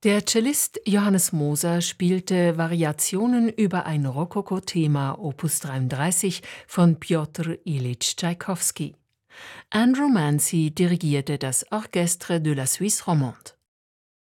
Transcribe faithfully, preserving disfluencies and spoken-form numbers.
Der Cellist Johannes Moser spielte Variationen über ein Rokoko-Thema Opus dreiunddreißig von Pjotr Ilyitsch Tschaikowski. Andrew Mancy dirigierte das Orchestre de la Suisse romande.